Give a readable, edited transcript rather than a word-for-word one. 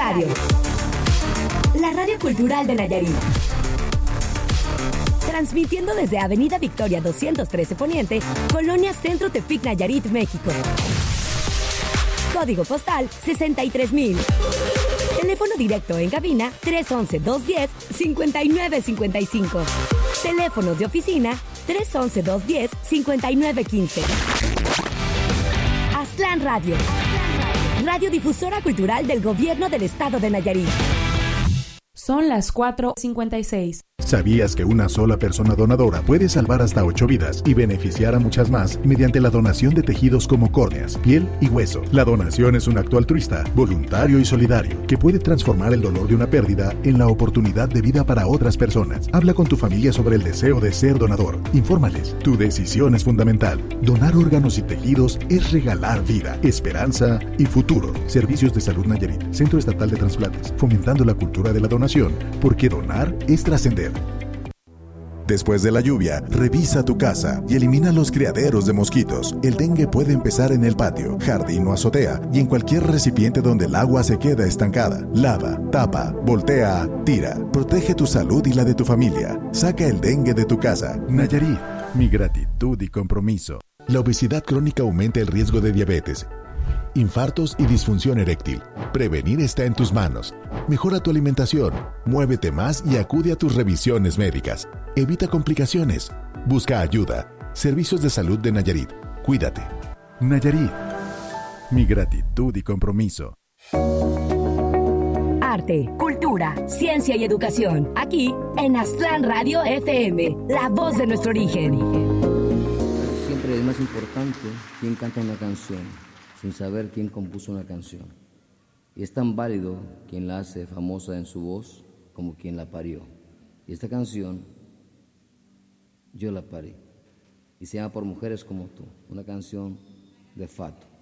Radio. La radio cultural de Nayarit. Transmitiendo desde Avenida Victoria 213 Poniente, Colonia Centro Tepic, Nayarit, México. Código postal 63,000. Teléfono directo en cabina 311-210-5955. Teléfonos de oficina 311-210-5915. Aztlán Radio. Radiodifusora cultural del Gobierno del Estado de Nayarit. Son las 4:56. ¿Sabías que una sola persona donadora puede salvar hasta 8 vidas y beneficiar a muchas más mediante la donación de tejidos como córneas, piel y hueso? La donación es un acto altruista, voluntario y solidario que puede transformar el dolor de una pérdida en la oportunidad de vida para otras personas. Habla con tu familia sobre el deseo de ser donador. Infórmales. Tu decisión es fundamental. Donar órganos y tejidos es regalar vida, esperanza y futuro. Servicios de Salud Nayarit, Centro Estatal de Trasplantes, fomentando la cultura de la donación, porque donar es trascender. Después de la lluvia, revisa tu casa y elimina los criaderos de mosquitos. El dengue puede empezar en el patio, jardín o azotea y en cualquier recipiente donde el agua se queda estancada. Lava, tapa, voltea, tira. Protege tu salud y la de tu familia. Saca el dengue de tu casa. Nayarit, mi gratitud y compromiso. La obesidad crónica aumenta el riesgo de diabetes, infartos y disfunción eréctil. Prevenir está en tus manos. Mejora tu alimentación, muévete más y acude a tus revisiones médicas. Evita complicaciones. Busca ayuda. Servicios de Salud de Nayarit. Cuídate. Nayarit. Mi gratitud y compromiso. Arte, cultura, ciencia y educación. Aquí en Aztlán Radio FM, la voz de nuestro origen. Siempre es más importante quién canta una canción, sin saber quién compuso una canción. Y es tan válido quien la hace famosa en su voz como quien la parió. Y esta canción, yo la parí. Y se llama Por Mujeres como Tú, una canción de Fato.